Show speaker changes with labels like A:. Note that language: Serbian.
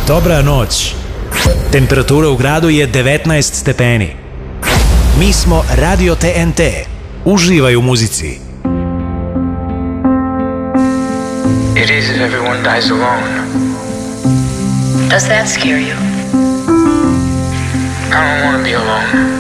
A: Dobra noć. Temperatura u gradu je 19 stepeni. Mi smo Radio TNT. Uživaj u muzici.
B: It is if everyone dies alone.
C: Does that scare you?
B: I don't want to be alone.